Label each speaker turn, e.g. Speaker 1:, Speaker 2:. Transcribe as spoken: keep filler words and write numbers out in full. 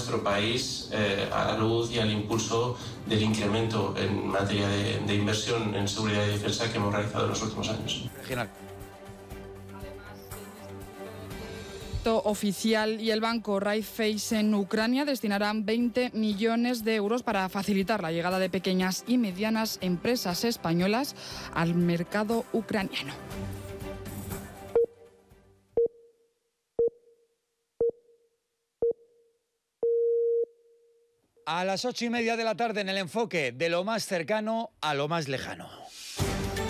Speaker 1: nuestro país eh, a la luz y al impulso del incremento en materia de, de inversión en seguridad y defensa que hemos realizado en los últimos años.
Speaker 2: Regional.
Speaker 3: Oficial y el banco Raiffeisen Ucrania destinarán veinte millones de euros para facilitar la llegada de pequeñas y medianas empresas españolas al mercado ucraniano.
Speaker 2: A las ocho y media de la tarde en el enfoque, de lo más cercano a lo más lejano.